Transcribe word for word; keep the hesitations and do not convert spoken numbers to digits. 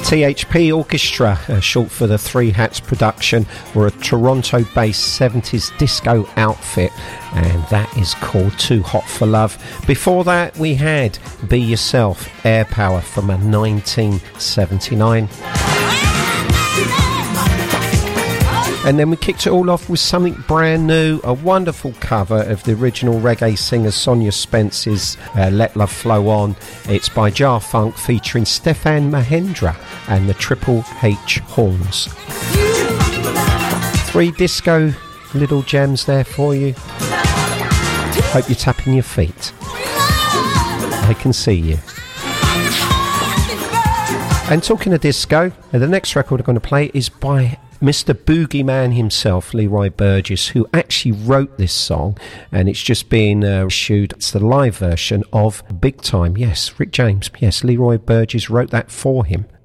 T H P Orchestra, uh, short for the Three Hats production, were a Toronto-based seventies disco outfit, and that is called Too Hot for Love. Before that, we had Be Yourself, Air Power from a nineteen seventy-nine. And then we kicked it all off with something brand new, a wonderful cover of the original reggae singer Sonia Spence's uh, Let Love Flow On. It's by Jar Funk featuring Stefan Mahendra and the Triple H Horns. Three disco little gems there for you. Hope you're tapping your feet. I can see you. And talking of disco, the next record I'm going to play is by Mister Boogeyman himself, Leroy Burgess, who actually wrote this song, and it's just been uh, issued. It's the live version of Big Time. Yes, Rick James. Yes, Leroy Burgess wrote that for him.